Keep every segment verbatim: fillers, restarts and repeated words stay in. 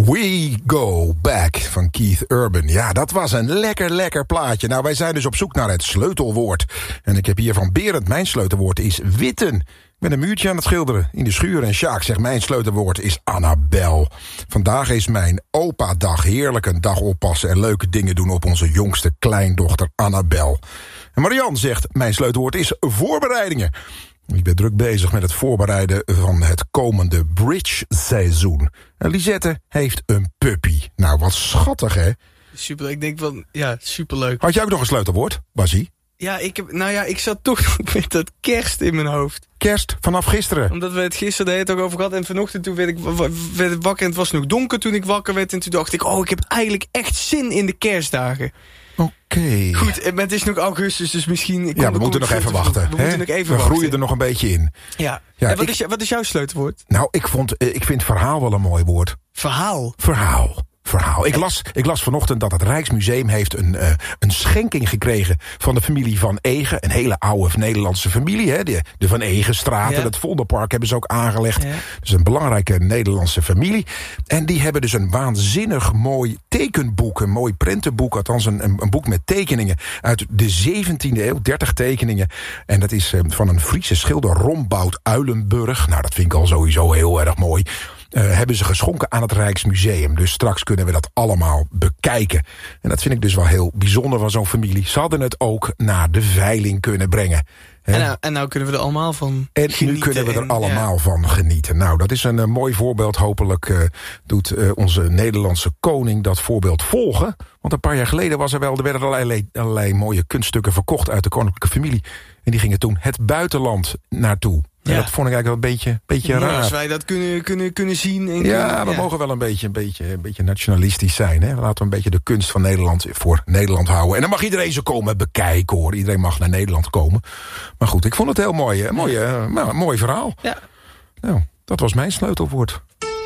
We Go Back van Keith Urban. Ja, dat was een lekker, lekker plaatje. Nou, wij zijn dus op zoek naar het sleutelwoord. En ik heb hier van Berend, mijn sleutelwoord is witten. Ik ben een muurtje aan het schilderen in de schuur. En Sjaak zegt, mijn sleutelwoord is Annabel. Vandaag is mijn opa-dag. Heerlijk een dag oppassen en leuke dingen doen op onze jongste kleindochter Annabel. En Marianne zegt, mijn sleutelwoord is voorbereidingen. Ik ben druk bezig met het voorbereiden van het komende bridge-seizoen. En Lisette heeft een puppy. Nou, wat schattig, hè? Super, ik denk wel, ja, superleuk. Had jij ook nog een sleutelwoord, Basie? Ja, ik heb, nou ja, ik zat toch met dat kerst in mijn hoofd. Kerst, vanaf gisteren. Omdat we het gisteren de hele dag over gehad. En vanochtend toen werd ik werd het wakker en het was nog donker toen ik wakker werd. En toen dacht ik, oh, ik heb eigenlijk echt zin in de kerstdagen. Oké. Okay. Goed, en het is nog augustus, dus misschien... Ja, we moeten nog even wachten. We hè? moeten nog even we wachten. groeien er nog een beetje in. Ja. ja en wat, ik, is, wat is jouw sleutelwoord? Nou, ik, vond, ik vind verhaal wel een mooi woord. Verhaal? Verhaal. Verhaal. Ik las, ik las vanochtend dat het Rijksmuseum heeft een, uh, een schenking gekregen van de familie Van Egen. Een hele oude Nederlandse familie. Hè? De, de Van Egenstraten, ja. Het Vondelpark hebben ze ook aangelegd. Ja. Dus een belangrijke Nederlandse familie. En die hebben dus een waanzinnig mooi tekenboek. Een mooi prentenboek. Althans een, een, een boek met tekeningen uit de zeventiende eeuw. dertig tekeningen. En dat is uh, van een Friese schilder Rombout Uilenburg. Nou, dat vind ik al sowieso heel erg mooi. Uh, hebben ze geschonken aan het Rijksmuseum. Dus straks kunnen we dat allemaal bekijken. En dat vind ik dus wel heel bijzonder van zo'n familie. Ze hadden het ook naar de veiling kunnen brengen. En nou, en nou kunnen we er allemaal van en genieten. En nu kunnen we er en, allemaal ja. van genieten. Nou, dat is een uh, mooi voorbeeld. Hopelijk uh, doet uh, onze Nederlandse koning dat voorbeeld volgen. Want een paar jaar geleden was er wel, er werden allerlei, allerlei mooie kunststukken verkocht uit de koninklijke familie. En die gingen toen het buitenland naartoe. En ja. Dat vond ik eigenlijk wel een beetje, beetje ja, raar. Als wij dat kunnen, kunnen, kunnen zien. En ja, kunnen, we ja. mogen wel een beetje, een, beetje, een beetje nationalistisch zijn. Hè? Laten we een beetje de kunst van Nederland voor Nederland houden. En dan mag iedereen zo komen bekijken, hoor. Iedereen mag naar Nederland komen. Maar goed, ik vond het heel mooi. Een mooi, uh, nou, mooi verhaal. Ja. Nou, dat was mijn sleutelwoord.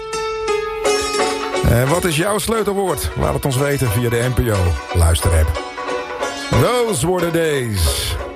En wat is jouw sleutelwoord? Laat het ons weten via de N P O Luisterapp. Those were the days.